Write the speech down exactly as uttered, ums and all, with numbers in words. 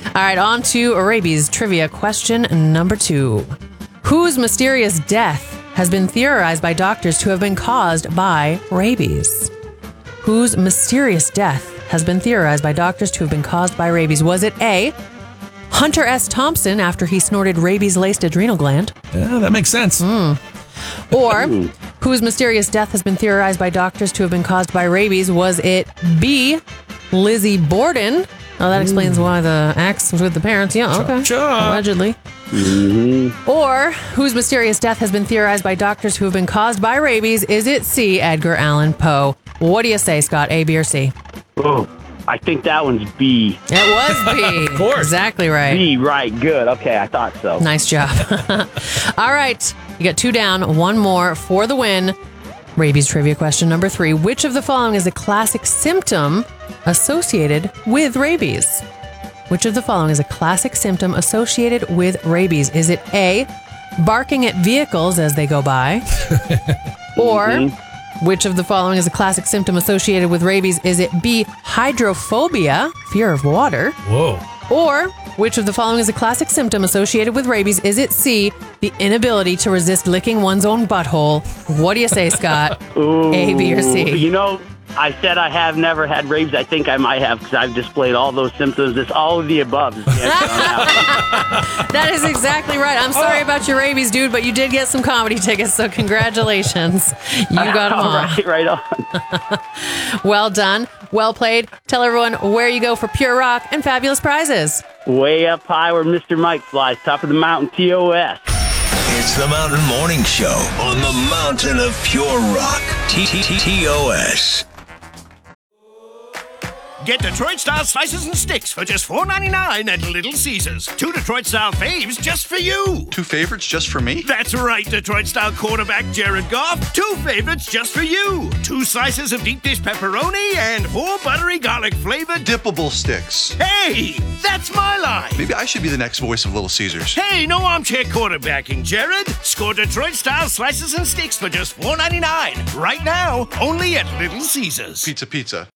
All right, on to rabies trivia question number two. Whose mysterious death has been theorized by doctors to have been caused by rabies? Whose mysterious death has been theorized by doctors to have been caused by rabies? Was it A, Hunter S. Thompson after he snorted rabies-laced adrenal gland? Yeah, that makes sense. Mm. Or whose mysterious death has been theorized by doctors to have been caused by rabies? Was it B, Lizzie Borden? Oh, that explains mm. why the axe was with the parents. Yeah, okay. Cha-cha. Allegedly. Mm-hmm. Or whose mysterious death has been theorized by doctors who have been caused by rabies? Is it C, Edgar Allan Poe? What do you say, Scott? A, B, or C? Oh, I think that one's B. It was B. Of course. Exactly right. B, right. Good. Okay, I thought so. Nice job. All right. You got two down, one more for the win. Rabies trivia question number three. Which of the following is a classic symptom associated with rabies? Which of the following is a classic symptom associated with rabies? Is it A, barking at vehicles as they go by? Or mm-hmm. which of the following is a classic symptom associated with rabies? Is it B, hydrophobia, fear of water? Whoa. Or which of the following is a classic symptom associated with rabies? Is it C, the inability to resist licking one's own butthole? What do you say, Scott? Ooh, A, B, or C? You know, I said I have never had rabies. I think I might have because I've displayed all those symptoms. It's all of the above. That is exactly right. I'm sorry about your rabies, dude, but you did get some comedy tickets, so congratulations. You got them all. Right, right on. Well done. Well played. Tell everyone where you go for pure rock and fabulous prizes. Way up high where Mister Mike flies, top of the mountain, T O S. It's the Mountain Morning Show on the Mountain of Pure Rock, T T O S. Get Detroit-style slices and sticks for just four ninety-nine at Little Caesars. Two Detroit-style faves just for you. Two favorites just for me? That's right, Detroit-style quarterback Jared Goff. Two favorites just for you. Two slices of deep dish pepperoni and four buttery garlic-flavored dippable sticks. Hey, that's my line. Maybe I should be the next voice of Little Caesars. Hey, no armchair quarterbacking, Jared. Score Detroit-style slices and sticks for just four ninety-nine. Right now, only at Little Caesars. Pizza, pizza.